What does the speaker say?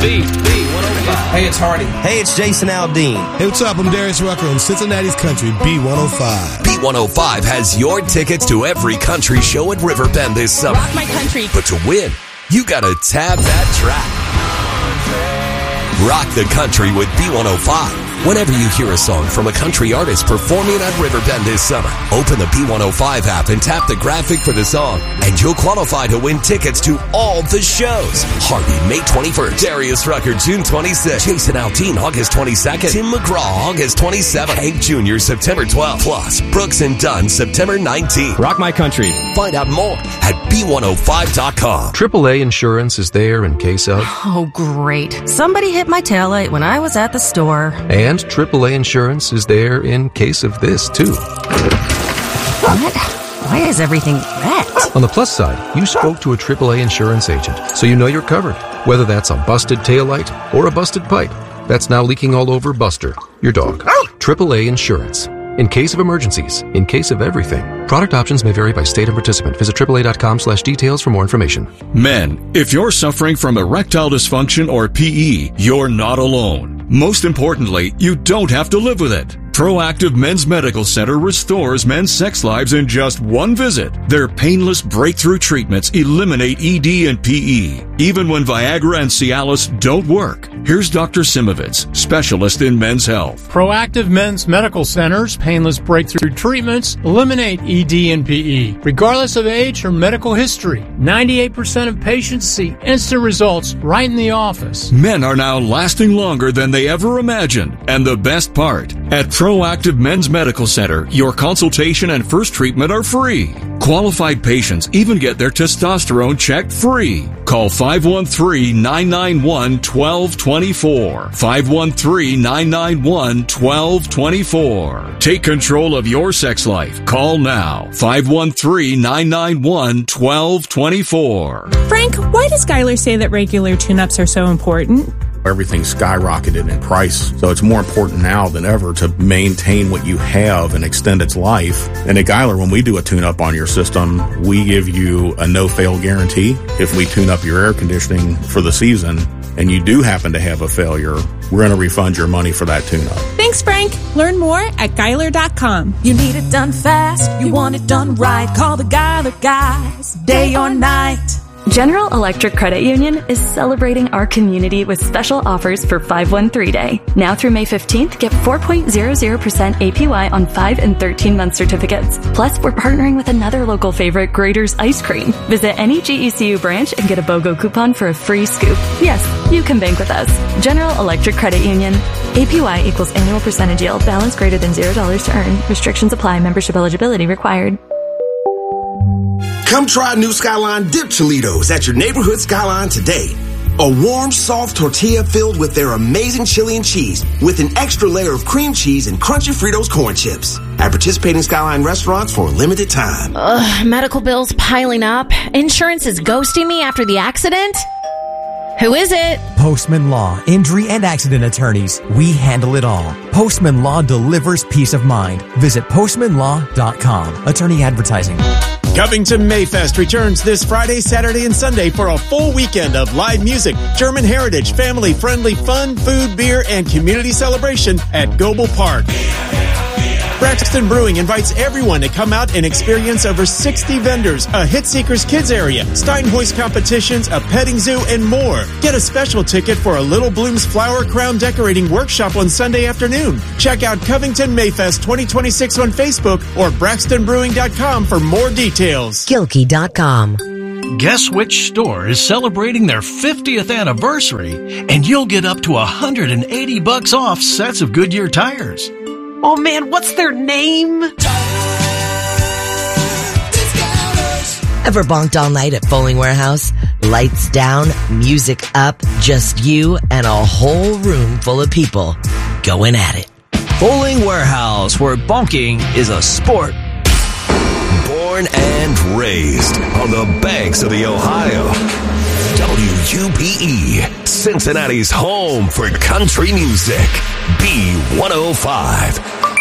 B105. Hey, it's Hardy. Hey, it's Jason Aldean. Hey, what's up? I'm Darius Rucker on Cincinnati's Country, B105. B105 has your tickets to every country show at Riverbend this summer. Rock my country. But to win, you gotta tab that track. Rock the country with B105. Whenever you hear a song from a country artist performing at Riverbend this summer, open the B105 app and tap the graphic for the song, and you'll qualify to win tickets to all the shows. Hardy, May 21st. Darius Rucker, June 26th. Jason Aldean, August 22nd. Tim McGraw, August 27th. Hank Jr., September 12th. Plus, Brooks and Dunn, September 19th. Rock my country. Find out more at B105.com. AAA Insurance is there in case of... Oh, great. Somebody hit my taillight when I was at the store. And AAA Insurance is there in case of this, too. What? Why is everything red? On the plus side, you spoke to a AAA insurance agent, so you know you're covered. Whether that's a busted taillight or a busted pipe that's now leaking all over Buster, your dog. AAA Insurance. In case of emergencies, in case of everything. Product options may vary by state and participant. Visit AAA.com/details for more information. Men, if you're suffering from erectile dysfunction or PE, you're not alone. Most importantly, you don't have to live with it. Proactive Men's Medical Center restores men's sex lives in just one visit. Their painless breakthrough treatments eliminate ED and PE, even when Viagra and Cialis don't work. Here's Dr. Simovitz, specialist in men's health. Proactive Men's Medical Center's painless breakthrough treatments eliminate ED and PE, regardless of age or medical history. 98% of patients see instant results right in the office. Men are now lasting longer than they ever imagined. And the best part, at Proactive Men's Medical Center, your consultation and first treatment are free. Qualified patients even get their testosterone checked free. Call 513-991-1224. 513-991-1224. Take control of your sex life. Call now. 513-991-1224. Frank, why does Skylar say that regular tune-ups are so important? Everything's skyrocketed in price, so it's more important now than ever to maintain what you have and extend its life. And at Geiler, when we do a tune-up on your system, we give you a no-fail guarantee. If we tune up your air conditioning for the season and you do happen to have a failure, we're going to refund your money for that tune-up. Thanks, Frank. Learn more at Geiler.com. You need it done fast, you want it done right. Call the Geiler guys, day or night. General Electric Credit Union is celebrating our community with special offers for 513 Day. Now through May 15th, get 4.00% APY on 5 and 13-month certificates. Plus, we're partnering with another local favorite, Grader's Ice Cream. Visit any GECU branch and get a BOGO coupon for a free scoop. Yes, you can bank with us. General Electric Credit Union. APY equals annual percentage yield. Balance greater than $0 to earn. Restrictions apply. Membership eligibility required. Come try new Skyline Dip Cholitos at your neighborhood Skyline today. A warm, soft tortilla filled with their amazing chili and cheese with an extra layer of cream cheese and crunchy Fritos corn chips. At participating Skyline restaurants for a limited time. Medical bills piling up. Insurance is ghosting me after the accident. Who is it? Postman Law, injury and accident attorneys. We handle it all. Postman Law delivers peace of mind. Visit postmanlaw.com. Attorney advertising. Covington Mayfest returns this Friday, Saturday, and Sunday for a full weekend of live music, German heritage, family-friendly fun, food, beer, and community celebration at Goebel Park. Braxton Brewing invites everyone to come out and experience over 60 vendors, a Hit Seekers Kids area, Steinhoist competitions, a petting zoo, and more. Get a special ticket for a Little Blooms flower crown decorating workshop on Sunday afternoon. Check out Covington Mayfest 2026 on Facebook or BraxtonBrewing.com for more details. Gilkey.com. Guess which store is celebrating their 50th anniversary, and you'll get up to $180 off sets of Goodyear tires. Oh man, what's their name? Ever bonked all night at Bowling Warehouse? Lights down, music up, just you and a whole room full of people going at it. Bowling Warehouse, where bonking is a sport. Born and raised on the banks of the Ohio. WUPE, Cincinnati's home for country music. B105.